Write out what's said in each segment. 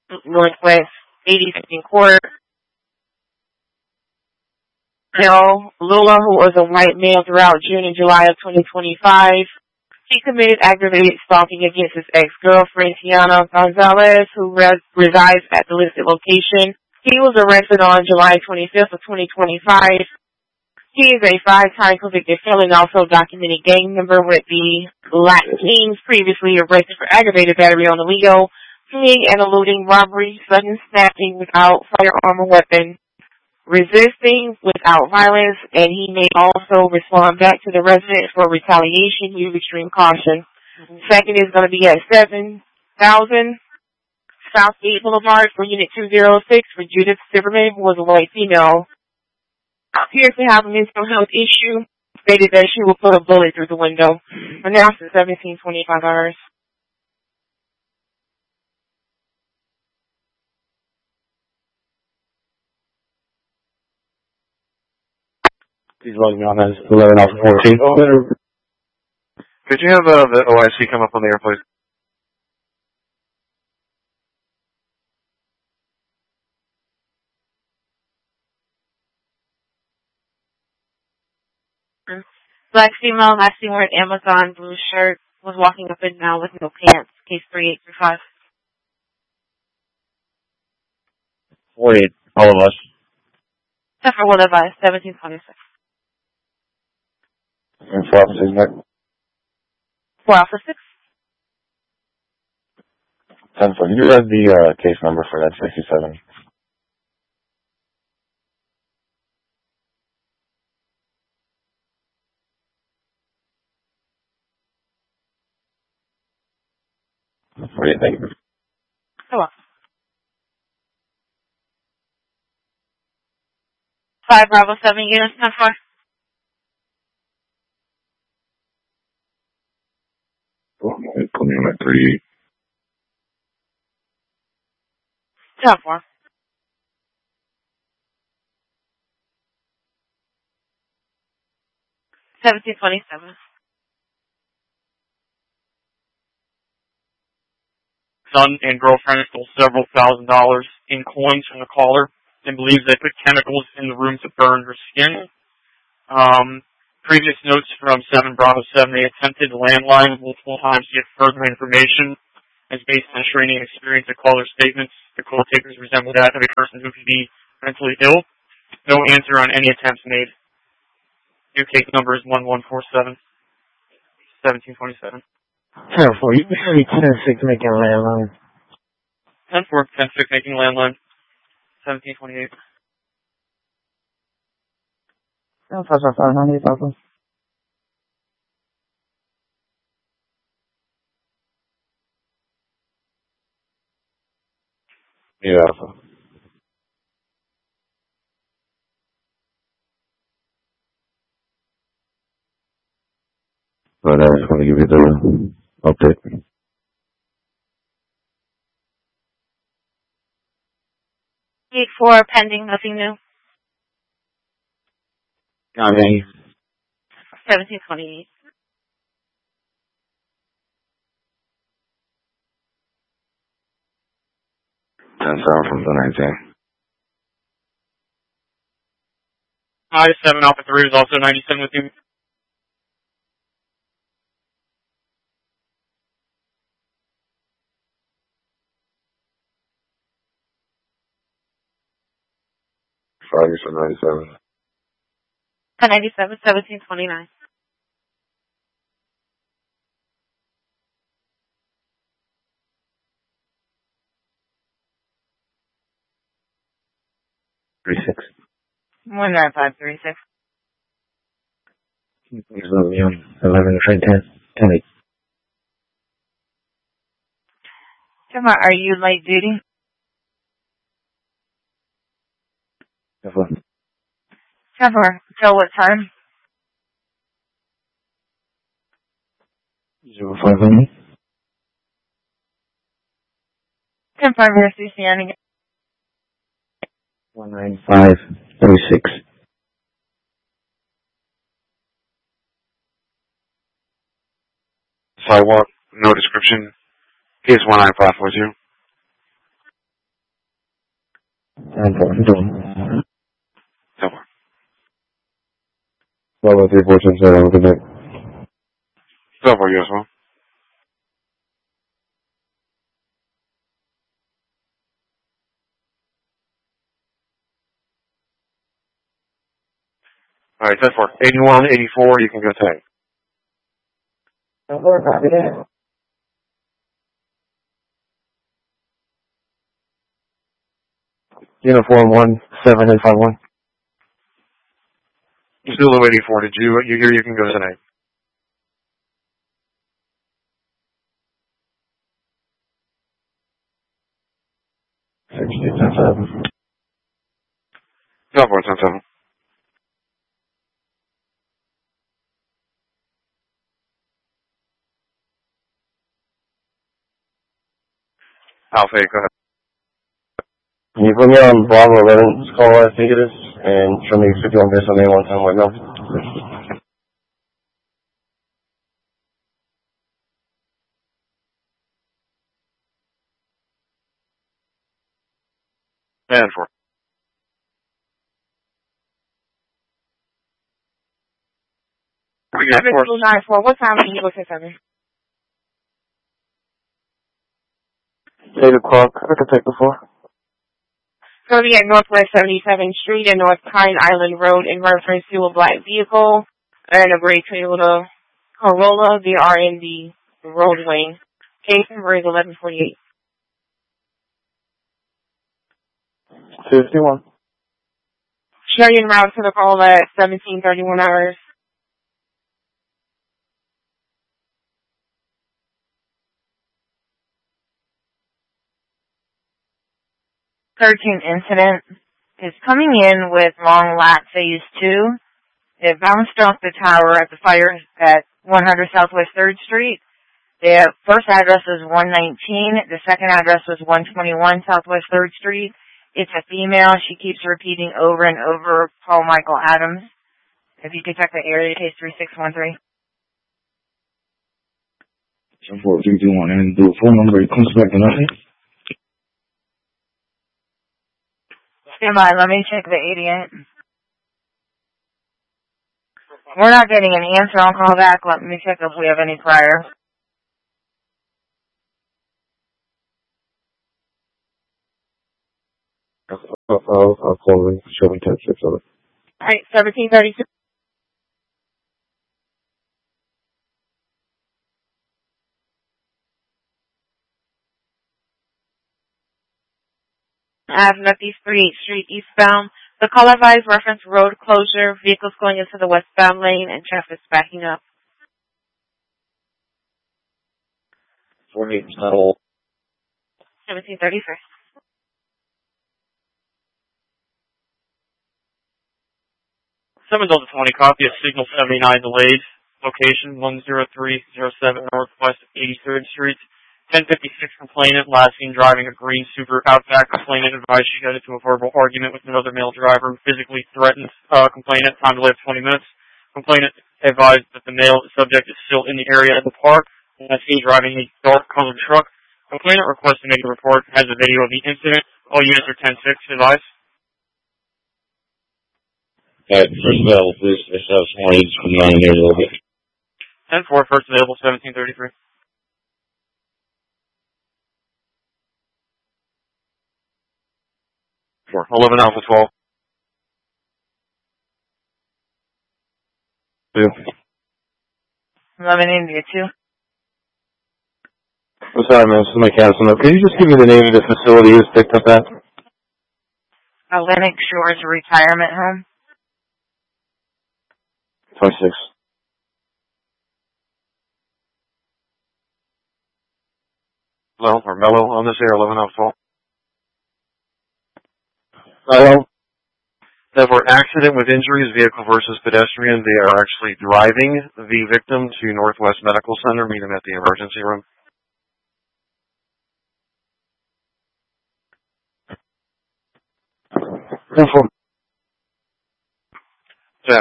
Northwest 82nd Court. Now, Lula, who was a white male throughout June and July of 2025, he committed aggravated stalking against his ex-girlfriend, Tiana Gonzalez, who resides at the listed location. He was arrested on July 25th of 2025. He is a 5-time convicted felon, also documented gang member with the Black Kings, previously arrested for aggravated battery on illegal fleeing and eluding robbery, sudden snatching without firearm or weapon, resisting without violence, and he may also respond back to the residents for retaliation. Use extreme caution. Second is going to be at 7,000 Southgate Boulevard for Unit 206 for Judith Silverman, who was a white female. Appears to have a mental health issue. Stated that she will put a bullet through the window. Announced at 17:25 hours. He's logging on as 11:14. Could you have the OIC come up on the air, please? Black female, last seen wearing Amazon blue shirt, was walking up and down with no pants. Case 3835. 48, all of us. Except for one of us, 1726. And 4 officers next. 4 Alpha 6. 10-4. Can you read the case number for that 67? What do you think? Hello. 5 Bravo 7 units, 10-4. Put me on at 38. 10-4. 1727. Son and girlfriend stole several $1,000s in coins from the caller and believes they put chemicals in the room to burn her skin. Previous notes from 7 Bravo 7, they attempted to landline multiple times to get further information. As based on training and experience of caller statements, the call takers resemble that of a person who could be mentally ill. No answer on any attempts made. New case number is 1147. 1727. 10-4, you can hear 10-6 making a landline. 10-4, 10-6 making landline. 1728. No, Papa. Yeah, Alpha. But I just want to give you the update. 8-4, pending, nothing new. Okay. 1728. That's out from the 19. 7 Alpha 3 is also 97 with you. You're from 97. 1097, 1729. Three-six. 19536. He's on me on 11 train 10-8. Come on, are you light duty? Cover. Till what time? 0500. 10-5 here, CCN. 19536. So I want no description. Case 19542. I'm doing. 10-4. Bravo 3410, have a good night. 10-4, you as well. Alright, 10-4. 81, 84, you can go tag. Copy that. Uniform 17851. Zulu 84, did you hear you can go tonight? $68.7. 10-4, 10-7. Alpha 8, go ahead. Can you put me on Bravo 11's call, I think it is, and show me 51 base on A110 White Mountain? And 4. We got 4. 7294, what time can you go to 7? 8 o'clock, I can take the 4. So be at Northwest 77th Street and North Pine Island Road in reference to a black vehicle and a gray Toyota Corolla. They are in the roadway. Case number is 1148. 51. Show you en route to the call at 1731 hours. Searching incident is coming in with Long Lat Phase 2. It bounced off the tower at the fire at 100 Southwest 3rd Street. The first address was 119. The second address was 121 Southwest 3rd Street. It's a female. She keeps repeating over and over, Paul Michael Adams. If you could check the area, case 3613. 7451, and the phone number, it comes back to nothing. Stand by, let me check the 88. We're not getting an answer on call back. Let me check if we have any prior. I'll call in, show me 10-6 of it. Alright, 1732. Northeast 38th Street eastbound. The call advised reference road closure, vehicles going into the westbound lane, and traffic's backing up. 48 is not all. 1733. Seven Delta 20, copy of Signal 79 delayed. Location 10307 Northwest 83rd Street. 1056 complainant, last seen driving a green Super Outback. Complainant advised she got into a verbal argument with another male driver who physically threatened complainant. Time delay of 20 minutes. Complainant advised that the male subject is still in the area of the park. Last seen driving a dark colored truck. Complainant requests to make a report. Has a video of the incident. All units are 10-6 advised. Alright, first available, please. I still have some more needs coming on in there a little bit. 10-4, first available, 1733. For 11 Alpha 12. 2. 11 India 2. I'm sorry, man. This is Mike Addison. Can you just give me the name of the facility you picked up at? Atlantic Shores Retirement Home. 26. Hello, or Mellow on this air, 11 Alpha 12. Hello? That for accident with injuries, vehicle versus pedestrian, they are actually driving the victim to Northwest Medical Center, meet them at the emergency room. Info. 10-4.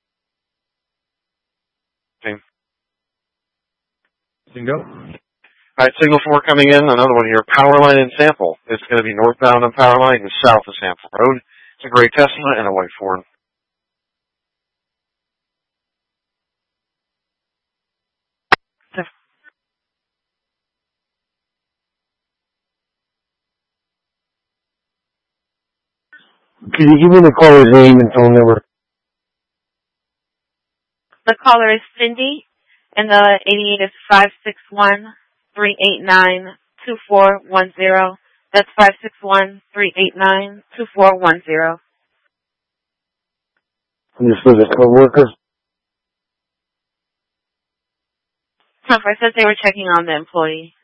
Bingo. Alright, signal 4 coming in, another one here, Powerline and Sample. It's going to be northbound on Powerline and south of Sample Road. It's a gray Tesla and a white Ford. Could you give me the caller's name and phone number? The caller is Cindy, and the 88 is 561-389-2410. That's 561-389-2410. This was a co-worker. I said they were checking on the employee.